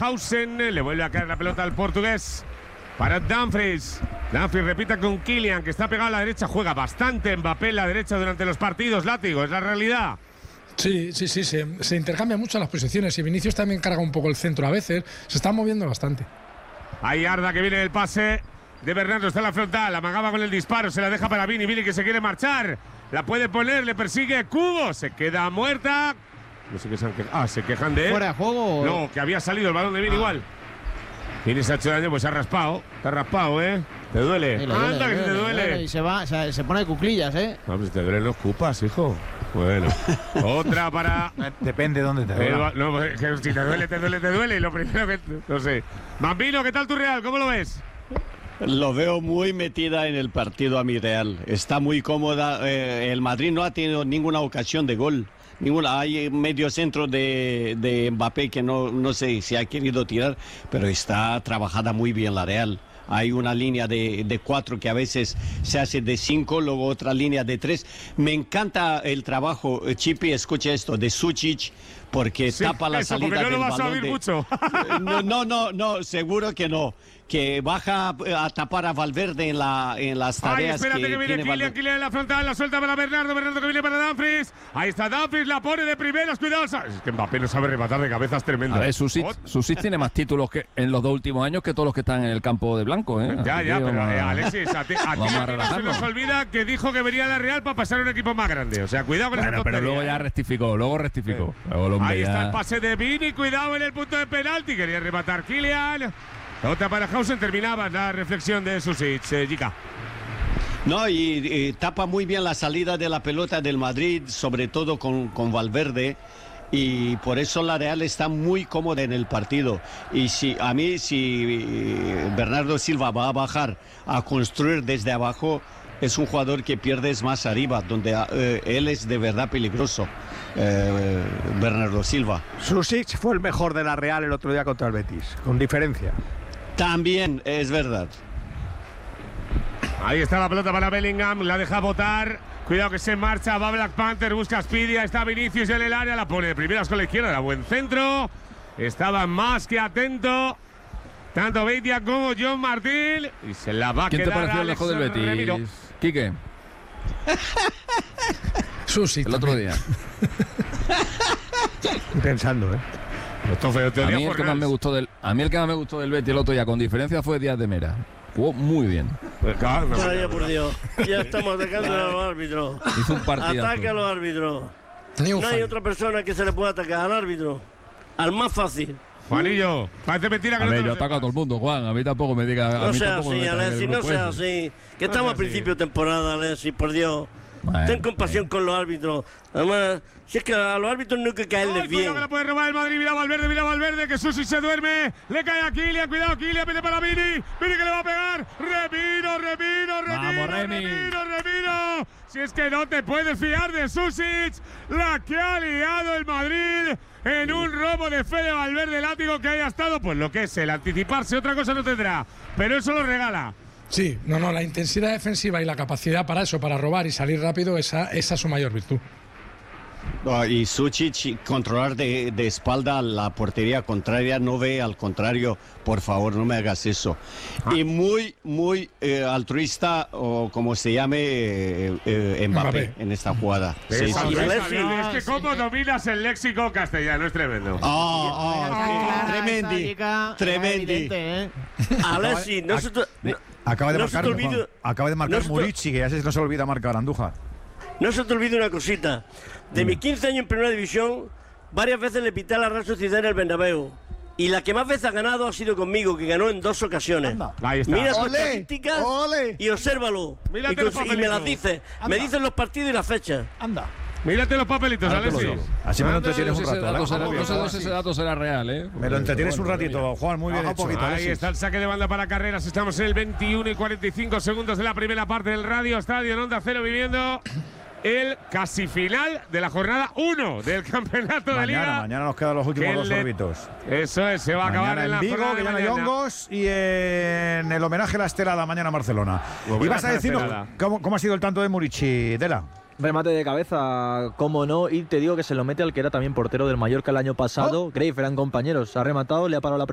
Hausen. Le vuelve a caer la pelota al portugués. Para Dumfries. Dumfries repita con Kylian, que está pegado a la derecha. Juega bastante Mbappé en la derecha durante los partidos. Látigo, es la realidad. Sí, se intercambian mucho las posiciones y Vinicius también carga un poco el centro a veces. Se está moviendo bastante. Ahí Arda, que viene el pase de Bernardo, está en la frontal, amagaba con el disparo, se la deja para Vini, Vini que se quiere marchar, la puede poner, le persigue Cubo, se queda muerta. No sé qué se han quejado. Se quejan de él. ¿Fuera de juego? No, que había salido el balón de Vini igual. Vini se ha hecho daño, pues se ha raspado. Te has raspado, ¿eh? ¿Te duele? Sí, Anda, que te duele. Y se pone de cuclillas, ¿eh? No, pues te duelen los cupas, hijo. Bueno, otra para... Depende de dónde te duele. No, que si te duele. Y lo primero que... No sé. Bambino, ¿qué tal tu Real? ¿Cómo lo ves? Lo veo muy metida en el partido a mi Real. Está muy cómoda. El Madrid no ha tenido ninguna ocasión de gol. Ninguna. Hay medio centro de Mbappé que no sé si ha querido tirar, pero está trabajada muy bien la Real. Hay una línea de 4 que a veces se hace de 5, luego otra línea de 3. Me encanta el trabajo, Chipi, escucha esto, de Sučić, porque sí, tapa la salida del balón. No lo vas a oír mucho. No, seguro que no. Que baja a tapar a Valverde en las tareas. Ay, espérate que viene Kylian en la frontal, la suelta para Bernardo que viene para Dumfries. Ahí está Dumfries, la pone de primeras, cuidado. Es que Mbappé no sabe rematar de cabezas, tremendo. A ver, Sušić tiene más títulos que en los 2 últimos años que todos los que están en el campo de blanco, ¿eh? Ya, pero Alexis, a ti se nos olvida que dijo que venía a la Real para pasar a un equipo más grande. O sea, cuidado con esa tontería. Pero luego ya rectificó. Ahí está el pase de Vini, cuidado en el punto de penalti. Quería rematar Kylian. Otra para Hausen, terminaba la reflexión de Sušić, Jica. No, y tapa muy bien la salida de la pelota del Madrid, sobre todo con Valverde, y por eso la Real está muy cómoda en el partido. Y si Bernardo Silva va a bajar a construir desde abajo, es un jugador que pierdes más arriba, donde él es de verdad peligroso, Bernardo Silva. Sušić fue el mejor de la Real el otro día contra el Betis, con diferencia. También es verdad. Ahí está la pelota para Bellingham, la deja botar. Cuidado que se marcha, va Black Panther, busca a Speedy, está Vinicius en el área, la pone de primeras con la izquierda, era buen centro. Estaba más que atento tanto Beitia como John Martín. Y se la va a quedar. ¿Quién te pareció el lejos del Betis, Remiro. Quique? Sushi. El otro día. Estoy pensando, A mí el que más me gustó del Betis el otro día, con diferencia, fue Díaz de Mera. Jugó muy bien. Vaya por Dios. Ya estamos atacando a los árbitros. Hizo un partidazo. Ataque a los árbitros. No hay otra persona que se le pueda atacar al árbitro. Al más fácil. Juanillo, parece mentira que a no ver, yo ataco a todo el mundo, Juan. A mí tampoco me diga. No sea así, Alexis, no sea así. Que estamos a principio de temporada, Alexis, por Dios. Bueno, ten compasión con los árbitros. Además, si es que a los árbitros no hay que caerles bien. Cuidado que la puede robar el Madrid. Mira Valverde, que Sušić se duerme. Le cae a Kylian, cuidado, Kylian, pide para Vini. Vini que le va a pegar. Remiro. Si es que no te puedes fiar de Sušić. La que ha liado el Madrid en un robo de fe de Valverde, látigo que haya estado. Pues lo que es el anticiparse, otra cosa no tendrá. Pero eso lo regala. Sí, la intensidad defensiva y la capacidad para eso, para robar y salir rápido, esa es su mayor virtud. Y Sušić, controlar de espalda la portería contraria, no ve al contrario, por favor, no me hagas eso. Y muy altruista, o como se llame, Mbappé en esta jugada. Sí. Es que cómo dominas el léxico castellano, es tremendo. Tremendi. Alexis, Acaba de marcar Murici, que ya no se olvida marcar Andújar. No se te olvide una cosita. De mis 15 años en Primera División, varias veces le pité a la Real Sociedad en el Bernabéu. Y la que más veces ha ganado ha sido conmigo, que ganó en 2 ocasiones. Ahí está. Mira sus estadísticas y obsérvalo. Y me las dice. Me dicen los partidos y las fechas. Anda. Mírate los papelitos, Alexis. Así me lo entretienes un rato. No sé si ese dato será real, ¿eh? Me lo entretienes un ratito, Juan, muy bien hecho. Ahí está el saque de banda para Carreras. Estamos en el 21 y 45 segundos de la primera parte del Radio Estadio en Onda Cero, viviendo el casi final de la jornada 1 del campeonato de Liga. Mañana nos quedan los últimos 2 órbitos. Eso es, se va a acabar en la Vigo, jornada que de ya no hay hongos, y en el homenaje a la Estelada mañana en Barcelona. Y vas a decirnos cómo ha sido el tanto de Murici, Dela. Remate de cabeza, cómo no, y te digo que se lo mete al que era también portero del Mallorca el año pasado. Grave, eran compañeros, ha rematado, le ha parado la